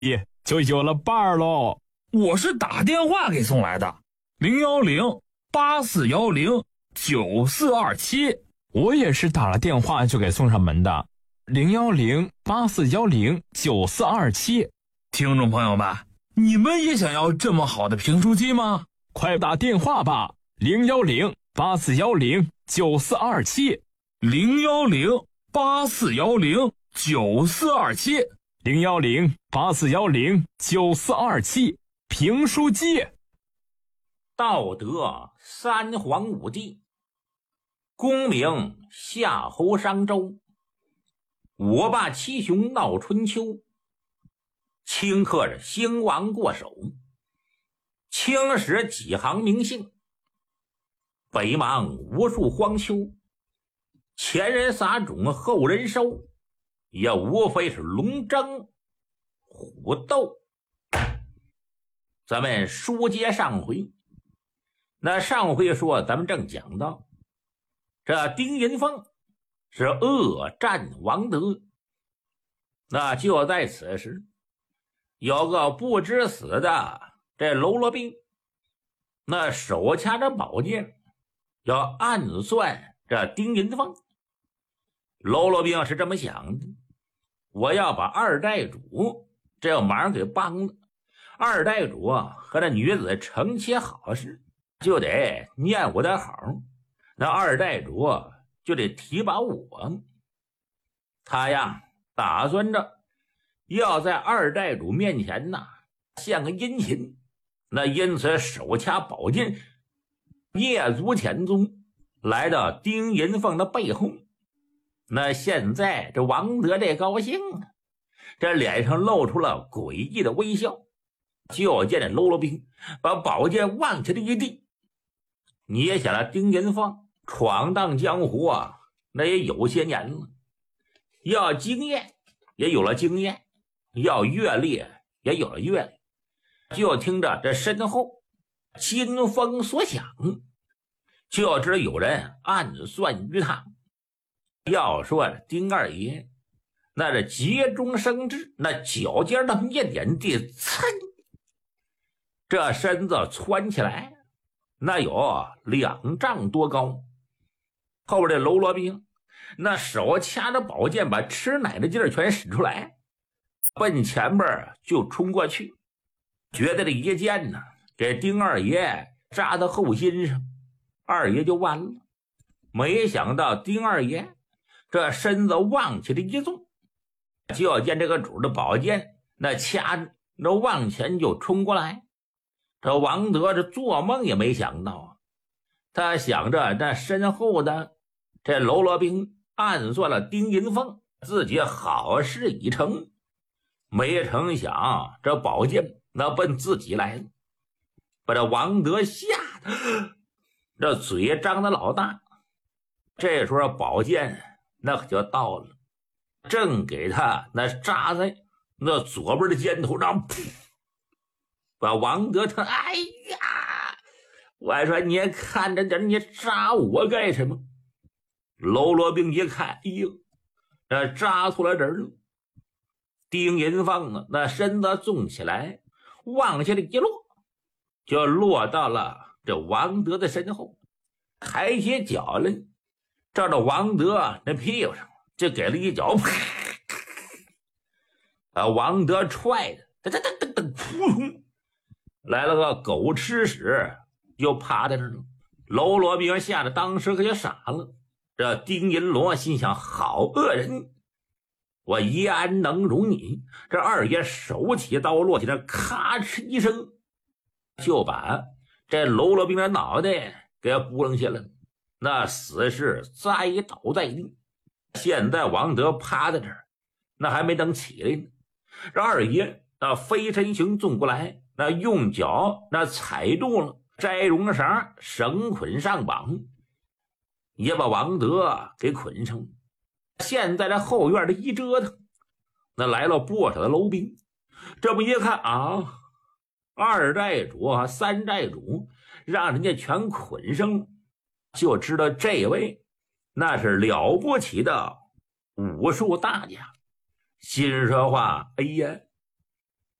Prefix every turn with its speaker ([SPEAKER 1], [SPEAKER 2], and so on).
[SPEAKER 1] 就有了伴儿喽。
[SPEAKER 2] 我是打电话给送来的，010-8410-9427。
[SPEAKER 1] 我也是打了电话就给送上门的，010-8410-9427。
[SPEAKER 2] 听众朋友们，你们也想要这么好的评书机吗？
[SPEAKER 1] 快打电话吧，010-8410-9427。
[SPEAKER 2] 010-8410-9427。
[SPEAKER 1] 010-8410-9427。评书机。
[SPEAKER 3] 道德三皇五帝，功名夏侯商周，我霸七雄闹春秋，顷刻着兴亡过手，青史几行名姓，北邙无数荒丘，前人撒种后人收，也无非是龙争虎斗。咱们书接上回，那上回说咱们正讲到这丁银凤是恶战王德，那就在此时有个不知死的这喽啰兵，那手掐着宝剑要暗算这丁银凤。喽啰兵是这么想的，我要把二代主这个忙给帮了，二代主和那女子成其好事，就得念我的好，那二代主就得提拔我。他呀打算着要在二代主面前献个殷勤，那因此手掐宝剑，蹑足潜踪，来到丁银凤的背后。那现在这王德这高兴这脸上露出了诡异的微笑，就见这喽啰兵把宝剑往起来一递。你也想了，丁银凤闯荡江湖那也有些年了，要经验也有了经验，要阅历也有了阅历。就听着这身后金风所响，就知有人暗算于他。要说丁二爷那是急中生智，那脚尖的面点地噌，这身子窜起来那有2丈多高。后边的喽啰兵那手掐着宝剑，把吃奶的劲儿全使出来，奔前边就冲过去，觉得这一剑给丁二爷扎到后心上，二爷就完了。没想到丁二爷这身子往起的一纵，就见这个主的宝剑那掐着那往前就冲过来。这王德这做梦也没想到他想着那身后的这喽啰兵暗算了丁银凤，自己好事已成，没成想这宝剑那奔自己来了，把这王德吓得这嘴张得老大。这时候宝剑那可就到了，正给他那扎在那左边的肩头上，把王德他哎呀！我说你看着点，你扎我干什么？喽啰兵一看，哎呦，这扎错了人了。丁银凤那身子纵起来，往下的一落，就落到了这王德的身后，抬起脚来，照着王德那屁股上就给了一脚，把王德踹的扑通来了个狗吃屎，又趴在这了。喽啰兵吓得当时可就傻了。这丁银罗心想，好恶人，我焉能容你？这二爷手起刀落起来，咔哧一声就把这喽啰兵的脑袋给扑棱下来，那死士栽倒在地。现在王德趴在这儿，那还没等起来呢，这二爷那飞身行纵过来，那用脚那踩住了摘绒绳，绳捆上绑，也把王德给捆上。现在这后院的一折腾，那来了不少的楼兵，这么一看二寨主三寨主让人家全捆上，就知道这位那是了不起的武术大家。心说话，哎呀，